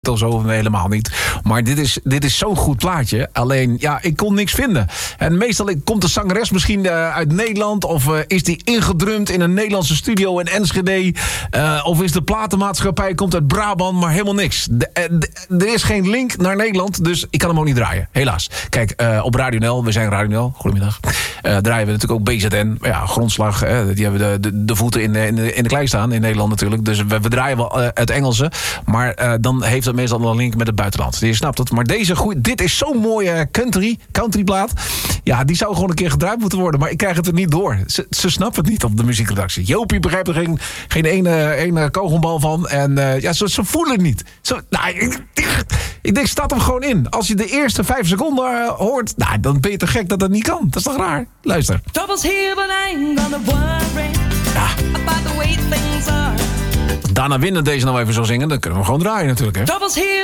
of zo helemaal niet. Maar dit is zo'n goed plaatje. Alleen, ja, ik kon niks vinden. En meestal komt de zangeres misschien uit Nederland, of is die ingedrumd in een Nederlandse studio in Enschede, of is de platenmaatschappij komt uit Brabant, maar helemaal niks. Er is geen link naar Nederland, dus ik kan hem ook niet draaien. Helaas. Kijk, op Radio NL, we zijn Radio NL, goedemiddag, draaien we natuurlijk ook BZN. Ja, grondslag, die hebben de voeten in de klei staan in Nederland natuurlijk. Dus we draaien wel het Engelse, maar dan heeft het meestal een link met het buitenland. Je snapt het. Maar dit is zo'n mooie countryplaat. Ja, die zou gewoon een keer gedraaid moeten worden. Maar ik krijg het er niet door. Ze snappen het niet op de muziekredactie. Jopie begrijpt er geen ene kogelbal van. En ze voelen het niet. Ik denk, staat hem gewoon in. Als je de eerste 5 seconden hoort, dan ben je te gek dat dat niet kan. Dat is toch raar? Luister. Trouble's here, but I ain't gonna worry about the way things are. Daarna winnen deze nou even zo zingen. Dan kunnen we gewoon draaien natuurlijk, hè. Trouble's here.